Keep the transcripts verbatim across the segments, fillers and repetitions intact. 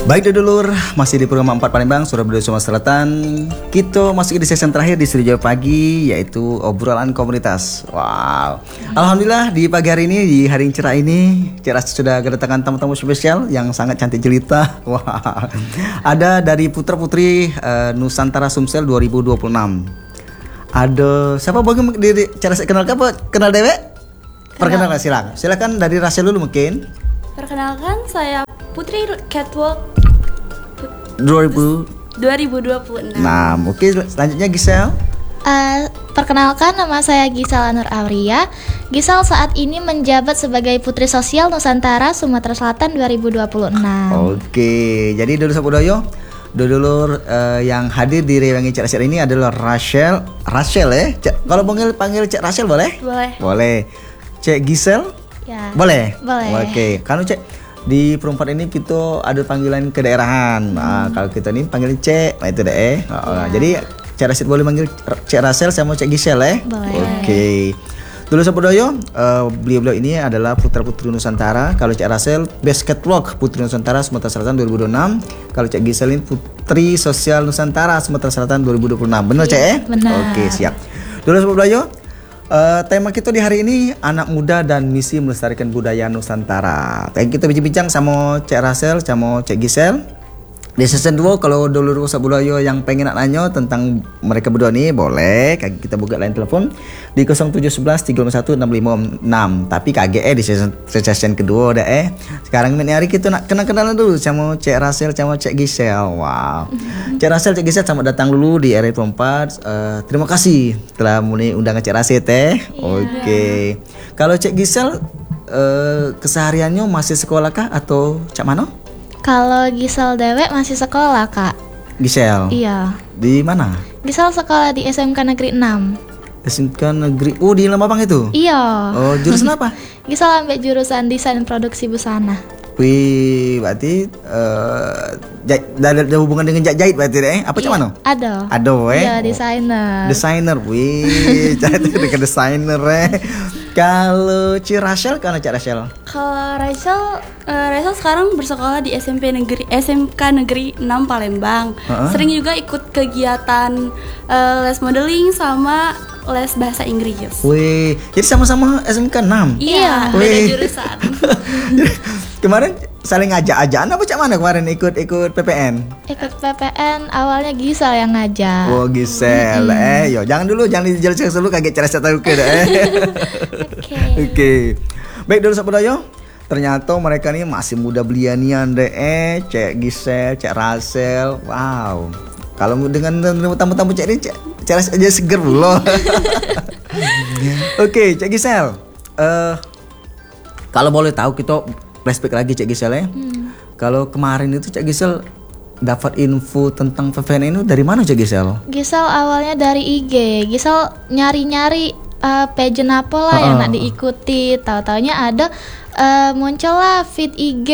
Baik dulur, masih di program empat Palembang, Surabaya, Sumatera Selatan. Kita masuk di sesi terakhir di Studio Pagi, yaitu obrolan komunitas. Wow, alhamdulillah di pagi hari ini, di hari yang cerah ini, cerah sudah kedatangan tamu-tamu spesial yang sangat cantik jelita. Wah, wow. Ada dari putra putri uh, Nusantara Sumsel dua ribu dua puluh enam. Ada siapa bagi diri cara saya kenal apa? Kenal dewek? Perkenalkan silakan. Silakan dari Rachel dulu mungkin. Perkenalkan, saya Putri Catwalk dua ribu dua puluh enam. Nah, oke, selanjutnya Gisel. Uh, perkenalkan, nama saya Gisel Anur Auria. Gisel saat ini menjabat sebagai Putri Sosial Nusantara Sumatera Selatan dua ribu dua puluh enam. Oke, jadi dulu Sabudoyo, dulur uh, yang hadir di Rewangi Cek Rachel ini adalah Rachel, Rachel ya. Cek, kalau panggil panggil Cek Rachel boleh? Boleh. Boleh. Cek Gisel? Ya. Boleh. Boleh. Oke, kan Cek di perempat ini kita ada panggilan kedaerahan. Hmm. Nah, kalau kita ini panggilin Cek, nah itu deh. Eh. Nah, ya. Jadi Cek Rachel boleh manggil Cek Rachel sama Cek Gisel ya. Boleh. Oke. Dulu Sabudoyo, uh, beliau-beliau ini adalah putra-putri Nusantara. Kalau Cek Rachel, Best Catwalk Putri Nusantara Sumatera Selatan dua ribu dua puluh enam. Kalau Cek Gisel ini Putri Sosial Nusantara Sumatera Selatan dua ribu dua puluh enam. Benar, Cek? Eh? Benar. Oke, siap. Dulu Sabudoyo, uh, tema kita di hari ini anak muda dan misi melestarikan budaya Nusantara. Tadi kita bincang-bincang sama Cek Rachel, sama Cek Gisel. Di season dua, kalau dulu Sabudoyo yang pengen nak nanya tentang mereka berdua nih, boleh kita buka line telepon di nol tujuh satu satu tiga lima satu enam lima enam. Tapi K G E di season, season kedua dah eh. Sekarang ini hari kita nak kenal-kenalan dulu sama Cek Rachel sama Cek Gisel. Wow. Cek Rachel, Cek Gisel selamat datang dulu di R dua puluh empat. Uh, terima kasih telah muni undangan Cek Rachel teh. Oke. Okay. Kalau Cek Gisel uh, kesehariannya masih sekolah kah atau cak mana? Kalau Gisel dewek masih sekolah, Kak. Gisel? Iya. Di mana? Gisel sekolah di S M K Negeri enam. S M K Negeri. Oh, di Lembang itu? Iya. Oh, jurusan apa? Gisel ambil jurusan desain produksi busana. Wih, berarti uh, ada, ada hubungan dengan jahit berarti deh. Apa iya, cak mana? Ada. Ada eh. Iya, desainer. Desainer. Wih, cak dengan desainer eh. Kalau Ci Rachel, kalau Cak Rachel? Kalau Rachel, uh, Rachel sekarang bersekolah di S M P Negeri S M K Negeri enam Palembang. Uh-huh. Sering juga ikut kegiatan uh, les modeling sama les bahasa Inggris. Wih, jadi sama-sama S M K enam? Iya, beda jurusan. Kemarin saling ngajak-ajakan apa cak mana kemarin ikut-ikut P P N? Ikut P P N awalnya Gisel yang ngajak. Oh, Gisel. Mm-hmm. Eh, yo jangan dulu, jangan dijelaskan dulu kaget cara saya tahu ke deh. Oke. Oke. Baik dulu Sabudoyo. Ternyata mereka nih masih muda belianian deh. Eh, Cek Gisel, Cek Rachel. Wow. Kalau dengan tamu-tamu Cek ini Cek, Cek Rachel aja seger loh. Oke, Cek Gisel. Eh uh, kalau boleh tahu kita flashback lagi Cek Gisel ya. Hmm. Kalau kemarin itu Cek Gisel dapat info tentang P P N itu dari mana Cek Gisel? Gisel awalnya dari I G. Gisel nyari-nyari uh, pageant apa lah uh-uh. yang nak diikuti. Tahu-taunya ada uh, muncullah feed I G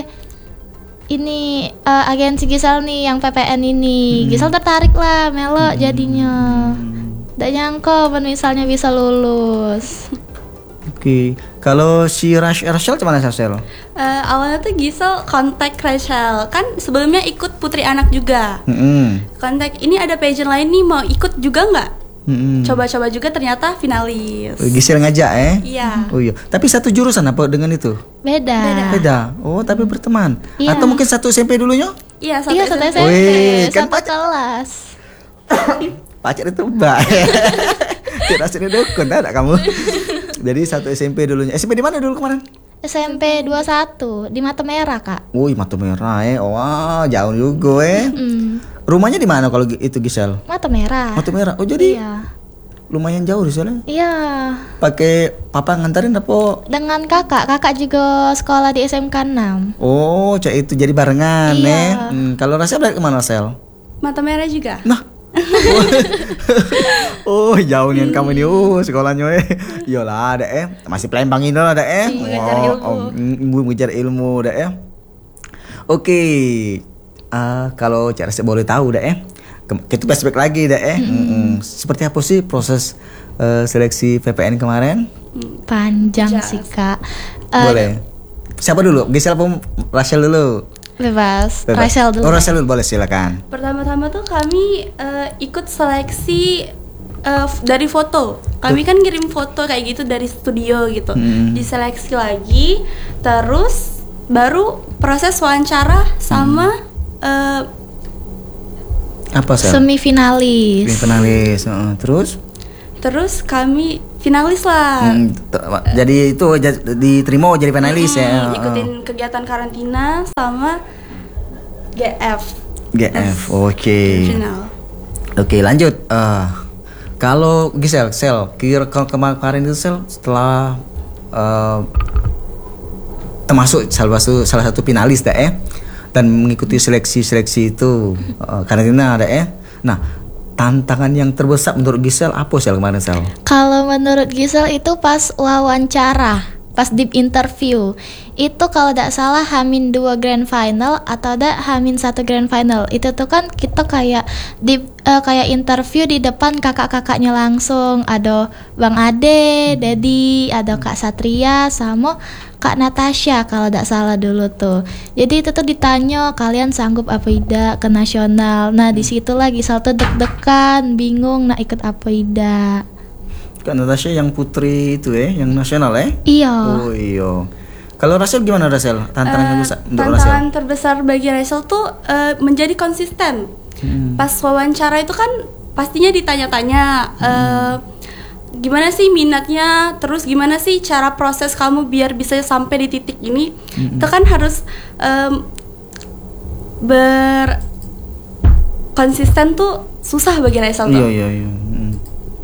ini uh, agensi Gisel nih yang P P N ini. Hmm. Gisel tertarik lah melo hmm. jadinya. Nggak nyangka misalnya bisa lulus. Oke, kalau si Rachel, Rachel gimana Rachel? Uh, awalnya tuh Gisel kontak Rachel, kan sebelumnya ikut Putri Anak juga. Mm-hmm. Kontak, ini ada pageant lain nih, mau ikut juga nggak? Mm-hmm. Coba-coba juga ternyata finalis. Oh, Gisel ngajak eh? Iya. Oh iya. Tapi satu jurusan apa dengan itu? Beda. Beda. Beda. Oh, tapi berteman. Iya. Atau mungkin satu S M P dulunya? Iya, satu, iya, satu S M P. Wih, kan kan satu kelas. Pacar itu baik. Tidak sini dukun, tak ada kamu. Jadi satu S M P dulunya. S M P di mana dulu kemarin? S M P dua puluh satu di Mata Merah, Kak. Wih, Mata Merah eh. Wah, jauh juga eh. Mm. Rumahnya di mana kalau itu Gisel? Mata Merah. Mata Merah. Oh, jadi iya. Lumayan jauh di sana. Iya. Pakai papa nganterin apa? Dengan kakak. Kakak juga sekolah di S M K enam. Oh, cak itu jadi barengan iya. eh. Hmm, kalau Rachel dari kemana Rachel? Mata Merah juga. Nah. Oh, jauh nih kamu nih. Oh, sekolahnya eh. Iyalah, ada eh. Masih Palembang ini lah ada eh. Mengejar oh, ilmu. Oh, mengejar ilmu ada eh. Oke. Uh, kalau Cak Rachel boleh tahu dah eh. Kita flashback lagi dah eh. Mm-hmm. Mm-hmm. Seperti apa sih proses uh, seleksi P P N kemarin? Panjang Just. sih Kak. Uh, boleh. Siapa dulu? Gisel apa Rachel dulu? Bebas. Bebas. Rachel dulu. Oh, Rachel dulu, boleh silakan. Pertama-tama tuh kami eh, ikut seleksi eh, f- dari foto. Kami kan ngirim foto kayak gitu dari studio gitu. Hmm. Diseleksi lagi, terus baru proses wawancara sama eh, Apa sel? Semifinalis. Finalis. Heeh, terus? terus kami finalis lah. Hmm, t- jadi itu j- diterima jadi finalis ya. Hmm, ikutin kegiatan karantina sama G F. G F. Oke. Final. Oke, lanjut. Eh, kalau Gisel, Sel, kira kalau kemarin itu Sel setelah eh, termasuk salah satu salah satu finalis dah eh dan mengikuti seleksi-seleksi itu eh, karantina ada eh. Nah, tantangan yang terbesar menurut Gisel apa Sel kemarin Sel? Kalau menurut Gisel itu pas wawancara, pas deep interview, itu kalau tidak salah Hamin dua grand final atau ada Hamin satu grand final. Itu tuh kan kita kayak deep, eh, kayak interview di depan kakak-kakaknya langsung. Ada Bang Ade, Dedi, ada Kak Satria sama Kak Natasha kalau tidak salah dulu tuh. Jadi itu tuh ditanya kalian sanggup apa tidak ke nasional. Nah disitulah Gisel tuh deg-degan, bingung nak ikut apa tidak. Kak Natasha yang putri itu eh, yang nasional eh? Iya. Oh iya. Kalau Rachel gimana Rachel? Tantangan yang Eh, besar untuk tantangan Rachel? terbesar bagi Rachel tuh eh, menjadi konsisten. Hmm. Pas wawancara itu kan pastinya ditanya-tanya eh, gimana sih minatnya, terus gimana sih cara proses kamu biar bisa sampai di titik ini. Itu kan harus em, ber konsisten tuh susah bagi Rachel tuh. Iya iya iya. Hmm.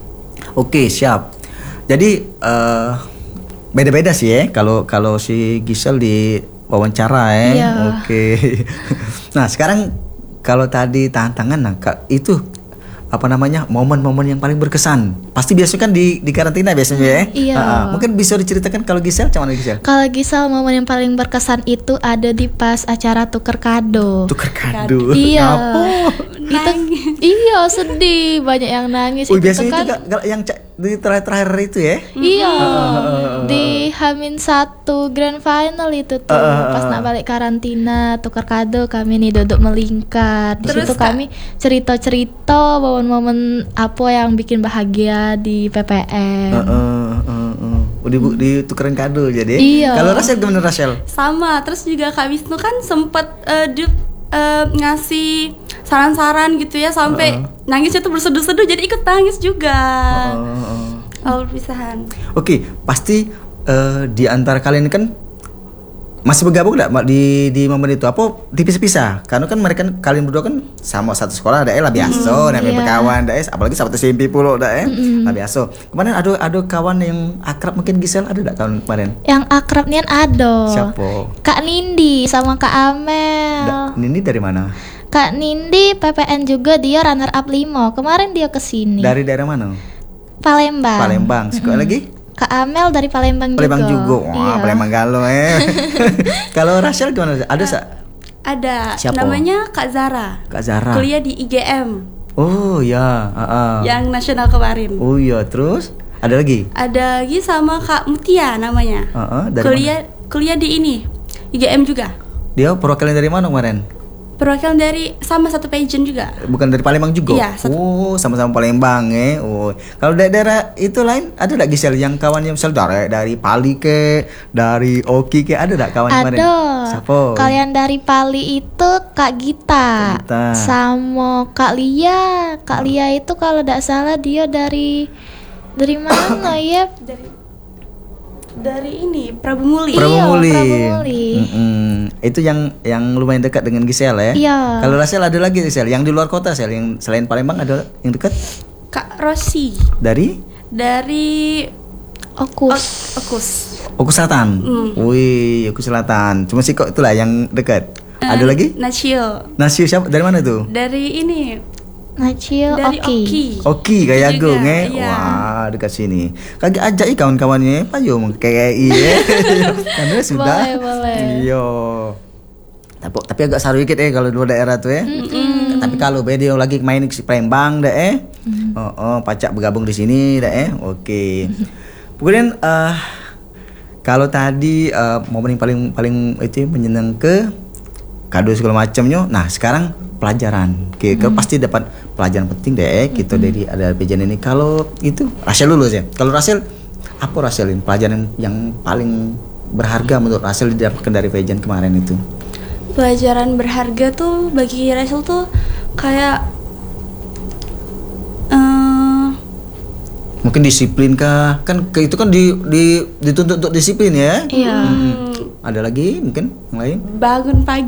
Oke siap. Jadi eh, beda-beda sih ya kalau kalau si Gisel di wawancara ya. Iya. Oke. Nah sekarang kalau tadi tantangan nah Kak, itu apa namanya momen-momen yang paling berkesan pasti biasanya kan di di karantina biasanya ya. Iya. Ah, ah. Mungkin bisa diceritakan kalau Gisel, cuman Gisel. Kalau Gisel momen yang paling berkesan itu ada di pas acara tuker kado. Tukar kado. Iya. Apa? Itu iya sedih, banyak yang nangis. Oh Itu biasanya kan, itu Kak, kalau yang ca- di terakhir-terakhir itu ya. iya di Hamin satu grand final itu tuh pas nak balik karantina tuker kado kami nih duduk melingkar. Di Terus, situ Kak? kami cerita-cerita momen-momen apa yang bikin bahagia di P P M. Heeh, heeh, heeh. Udah bu, ditukerin kado jadi. Iya. Kalau Rachel gimana Rachel? Sama, terus juga Kak Wisnu kan sempet eh, di- eh, ngasih saran-saran gitu ya sampai nangisnya tuh berseduh-seduh jadi ikut nangis juga. Heeh, heeh. Awal perpisahan. Oke, pasti eh, di antara kalian kan masih bergabung enggak di di momen itu? Apa dipisah-pisah? Karena kan mereka kalian berdua kan sama satu sekolah ada eh lah biasa, namanya iya. berkawan dah eh apalagi sahabat S M P pula dah eh. Lah biasa. Kemarin ada ada kawan yang akrab mungkin Gisel ada enggak kawan kemarin? Yang akrab nian ada. Siapa? Kak Nindi sama Kak Amel. Da- ini dari mana? Kak Nindi P P N juga, dia runner up lima. Kemarin dia kesini. Dari daerah mana? Palembang. Palembang. Sekolah lagi? Kak Amel dari Palembang, Palembang juga. juga. Wah, Iya. Palembang galau eh. Kalau Rachel gimana? Ada sa? Ada Siapa? namanya Kak Zara. Kak Zara. Kuliah di I G M Oh ya, heeh. yang nasional kemarin. Oh iya, terus ada lagi? Ada lagi sama Kak Mutia namanya. Heeh, dari kuliah kuliah di ini I G M juga. Dia perwakilan dari mana kemarin? Perwakilan dari sama satu pageant juga. Bukan dari Palembang juga? Iya, satu. Oh, sama-sama Palembang eh. Oh. Kalau da- daerah itu lain ada enggak Gisel yang kawan yang misal dari dari Pali ke, dari Oki ke ada enggak kawan kemarin? Ada. Siapa? Kalian dari Pali itu Kak Gita, Kak Gita. sama Kak Lia. Kak Lia itu kalau tidak salah dia dari dari mana ya? Dari dari ini Prabu Muli. Pra- Prabu Iya, Muli. Prabu Muli. Mm-mm. Itu yang yang lumayan dekat dengan Gisel ya. Iya. Kalau Rachel ada lagi Gisel yang di luar kota Sel yang selain Palembang ada yang dekat Kak Rosi dari dari Okus. Okus. Oku Selatan. Mm. Wih, Oku Selatan. Cuma sih kok itulah yang dekat. Ada Eh, lagi? Nacio. Nasi siapa? Dari mana tuh? Dari ini Nacil dari Oki. Oki. Oki kayak Juga, Agung eh. iya. Wah, dekat sini. Kagak ajak ih kawan-kawannya, payo kayak iya. Karena sudah. Boleh, boleh. Iya. Tapi, tapi agak saru dikit eh kalau dua daerah tuh ya. Tapi kalau beda lagi main di Palembang dah eh. Oh, oh, pacak bergabung di sini dah eh. Oke. Kemudian eh kalau tadi eh, momen yang paling paling itu menyenangkan ke kado segala macamnya. Nah sekarang pelajaran, Oke, hmm. pasti dapat pelajaran penting deh gitu hmm. dari ada pejan ini. Kalau itu Rachel dulu ya. Kalau Rachel apa Rachelin pelajaran yang paling berharga menurut Rachel didapatkan dari pejan kemarin itu? Pelajaran berharga tuh bagi Rachel tuh kayak uh, mungkin disiplin kah? Kan itu kan di, di dituntut untuk disiplin ya. Iya. Hmm. Ada lagi mungkin yang lain? Bangun pagi.